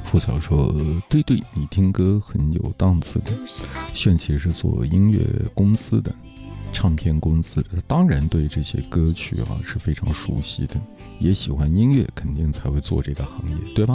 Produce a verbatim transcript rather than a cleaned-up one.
付晓说，对对，你听歌很有档次的。炫其实是做音乐公司的，唱片公司的，当然对这些歌曲啊是非常熟悉的，也喜欢音乐，肯定才会做这个行业，对吧？